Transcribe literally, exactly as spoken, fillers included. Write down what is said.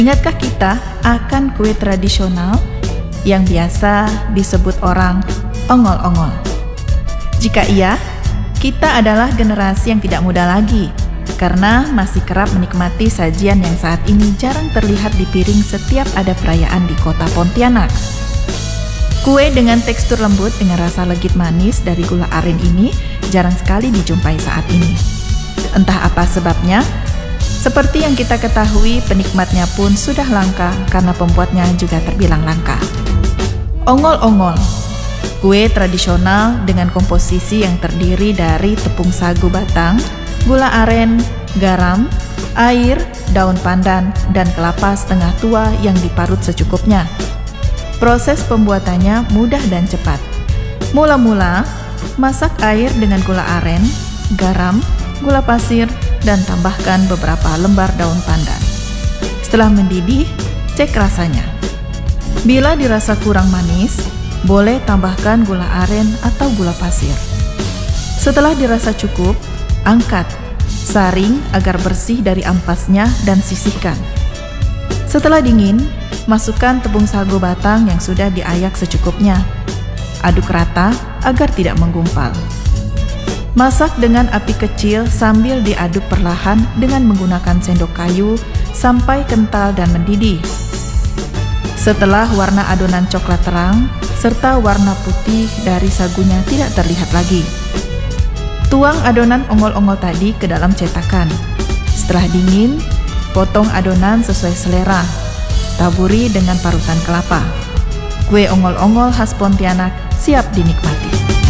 Ingatkah kita akan kue tradisional yang biasa disebut orang ongol-ongol? Jika iya, kita adalah generasi yang tidak muda lagi, karena masih kerap menikmati sajian yang saat ini jarang terlihat di piring setiap ada perayaan di kota Pontianak. Kue dengan tekstur lembut dengan rasa legit manis dari gula aren ini jarang sekali dijumpai saat ini. Entah apa sebabnya, seperti yang kita ketahui, penikmatnya pun sudah langka karena pembuatnya juga terbilang langka. Ongol-ongol, kue tradisional dengan komposisi yang terdiri dari tepung sagu batang, gula aren, garam, air, daun pandan, dan kelapa setengah tua yang diparut secukupnya. Proses pembuatannya mudah dan cepat. Mula-mula, masak air dengan gula aren, garam, gula pasir, dan tambahkan beberapa lembar daun pandan. Setelah mendidih, cek rasanya. Bila dirasa kurang manis, boleh tambahkan gula aren atau gula pasir. Setelah dirasa cukup, angkat, saring agar bersih dari ampasnya dan sisihkan. Setelah dingin, masukkan tepung sagu batang yang sudah diayak secukupnya. Aduk rata agar tidak menggumpal. Masak dengan api kecil sambil diaduk perlahan dengan menggunakan sendok kayu sampai kental dan mendidih. Setelah warna adonan coklat terang serta warna putih dari sagunya tidak terlihat lagi, tuang adonan ongol-ongol tadi ke dalam cetakan. Setelah dingin, potong adonan sesuai selera. Taburi dengan parutan kelapa. Kue ongol-ongol khas Pontianak siap dinikmati.